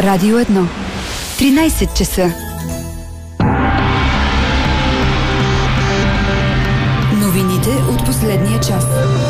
Радио 1. 13 часа. Новините от последния час.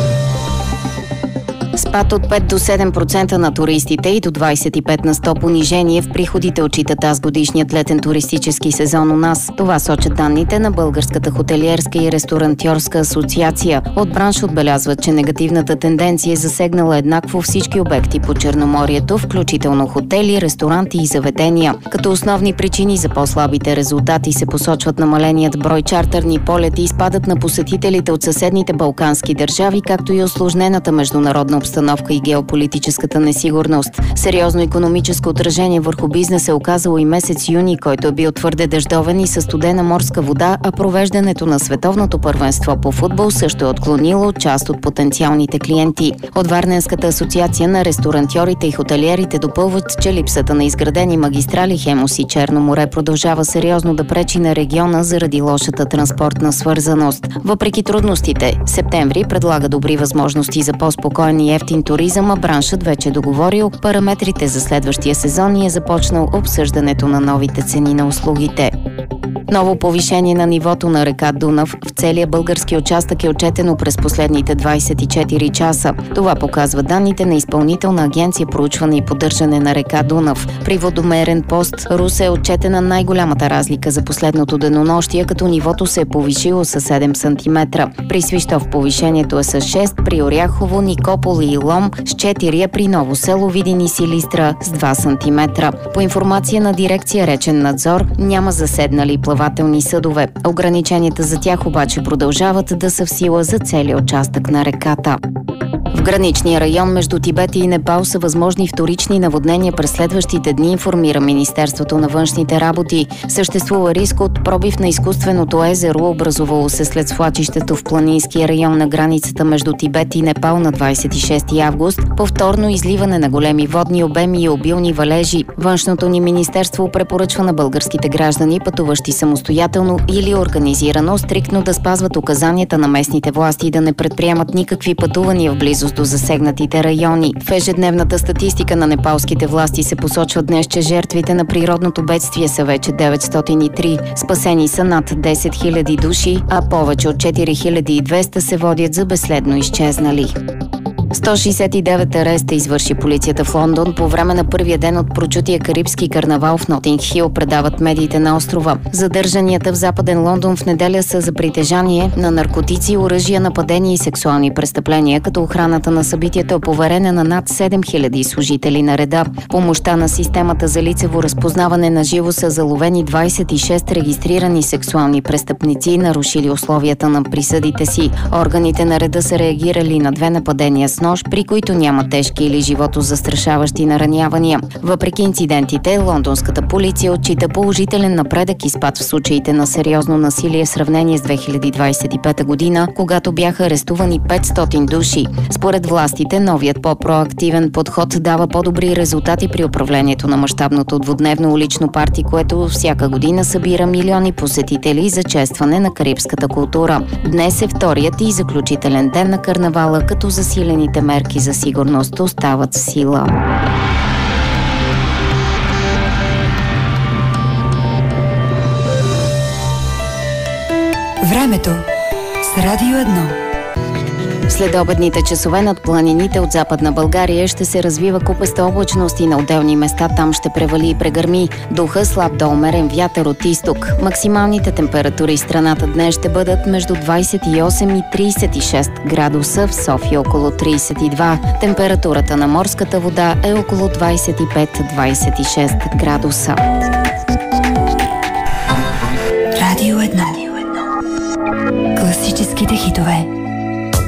Спад от 5 до 7% на туристите и до 25 на 100 понижение в приходите отчита тазгодишният летен туристически сезон у нас. Това сочат данните на Българската хотелиерска и ресторантьорска асоциация. От бранш отбелязват, че негативната тенденция е засегнала еднакво всички обекти по Черноморието, включително хотели, ресторанти и заведения. Като основни причини за по-слабите резултати се посочват намаленият брой чартърни полети и спадът на посетителите от съседните балкански държави, както и усложнената международна обстановка и геополитическата несигурност. Сериозно икономическо отражение върху бизнеса е оказало и месец юни, който е бил твърде дъждовен и със студена морска вода, а провеждането на световното първенство по футбол също е отклонило част от потенциалните клиенти. От Варненската асоциация на ресторантьорите и хотелиерите допълват, че липсата на изградени магистрали Хемус и Черно море продължава сериозно да пречи на региона заради лошата транспортна свързаност. Въпреки трудностите, септември предлага добри възможности за по-спокоен и ефтин туризъм, а браншът вече е договорил параметрите за следващия сезон и е започнал обсъждането на новите цени на услугите. Ново повишение на нивото на река Дунав в целия български участък е отчетено през последните 24 часа. Това показва данните на Изпълнителна агенция проучване и поддържане на река Дунав. При водомерен пост Русе е отчетена най-голямата разлика за последното денонощие, като нивото се е повишило с 7 см. При Свищов повишението е с 6, при Оряхово, Никопол и Лом с 4, при Ново село, Видин и Силистра с 2 см. По информация на дирекция Речен надзор няма заседнали плавателни съдове. Ограниченията за тях обаче продължават да са в сила за целия участък на реката. В граничния район между Тибет и Непал са възможни вторични наводнения през следващите дни, информира Министерството на външните работи. Съществува риск от пробив на изкуственото езеро, образувало се след свлачището в планинския район на границата между Тибет и Непал на 26 август, повторно изливане на големи водни обеми и обилни валежи. Външното ни министерство препоръчва на българските граждани, пътуващи самостоятелно или организирано, стриктно да спазват указанията на местните власти и да не предприемат никакви пътувания в близост до засегнатите райони. В ежедневната статистика на непалските власти се посочва днес, че жертвите на природното бедствие са вече 903. Спасени са над 10 000 души, а повече от 4200 се водят за безследно изчезнали. 169 ареста извърши полицията в Лондон по време на първия ден от прочутия карибски карнавал в Нотинг Хил, предават медиите на острова. Задържанията в Западен Лондон в неделя са за притежание на наркотици, оръжия, нападения и сексуални престъпления, като охраната на събитието е поверена на над 7000 служители на реда. Помощта на системата за лицево разпознаване на живо са заловени 26 регистрирани сексуални престъпници, нарушили условията на присъдите си. Органите на реда са реагирали на 2 нападения с нож, при които няма тежки или животозастрашаващи наранявания. Въпреки инцидентите, лондонската полиция отчита положителен напредък и спад в случаите на сериозно насилие в сравнение с 2025 година, когато бяха арестувани 500 души. Според властите, новият по-проактивен подход дава по-добри резултати при управлението на мащабното двудневно улично парти, което всяка година събира милиони посетители за честване на карибската култура. Днес е вторият и заключителен ден на карнавала, като засилените мерки за сигурност остават в сила. Времето с Радио 1. След обедните часове над планините от Западна България ще се развива купеста облачност и на отделни места там ще превали и прегърми. Духа слаб до умерен вятър от изток. Максималните температури в страната днес ще бъдат между 28 и 36 градуса, в София около 32. Температурата на морската вода е около 25-26 градуса.